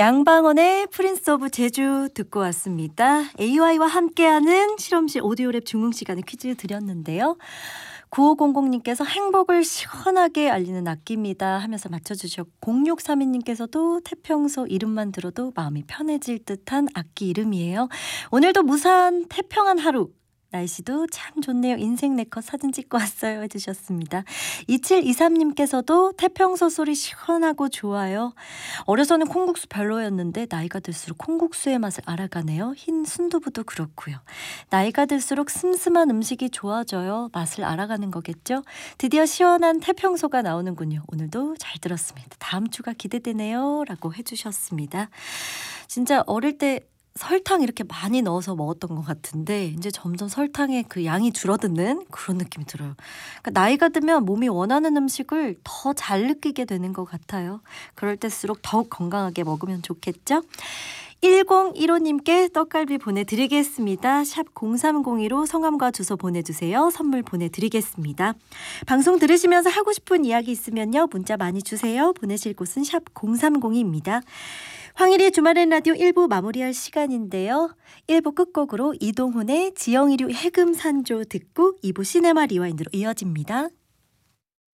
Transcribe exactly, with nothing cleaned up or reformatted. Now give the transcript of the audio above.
양방원의 프린스 오브 제주 듣고 왔습니다. 에이와이와 함께하는 실험실 오디오랩 중흥 시간에 퀴즈 드렸는데요. 구오공공님께서 행복을 시원하게 알리는 악기입니다 하면서 맞춰주셨고, 공육삼이님께서도 태평소 이름만 들어도 마음이 편해질 듯한 악기 이름이에요. 오늘도 무사한 태평한 하루, 날씨도 참 좋네요. 인생 네컷 사진 찍고 왔어요 해주셨습니다. 이칠이삼님께서도 태평소 소리 시원하고 좋아요. 어려서는 콩국수 별로였는데 나이가 들수록 콩국수의 맛을 알아가네요. 흰 순두부도 그렇고요. 나이가 들수록 슴슴한 음식이 좋아져요. 맛을 알아가는 거겠죠. 드디어 시원한 태평소가 나오는군요. 오늘도 잘 들었습니다. 다음 주가 기대되네요 라고 해주셨습니다. 진짜 어릴 때 설탕 이렇게 많이 넣어서 먹었던 것 같은데 이제 점점 설탕의 그 양이 줄어드는 그런 느낌이 들어요. 그러니까 나이가 들면 몸이 원하는 음식을 더 잘 느끼게 되는 것 같아요. 그럴 때일수록 더욱 건강하게 먹으면 좋겠죠? 일공일오님께 떡갈비 보내드리겠습니다. 샵 공삼공이로 성함과 주소 보내주세요. 선물 보내드리겠습니다. 방송 들으시면서 하고 싶은 이야기 있으면요, 문자 많이 주세요. 보내실 곳은 샵 공삼공이입니다. 황일의 주말엔 라디오 일 부 마무리할 시간인데요. 일 부 끝곡으로 이동훈의 지영이류 해금산조 듣고 이 부 시네마 리와인드로 이어집니다.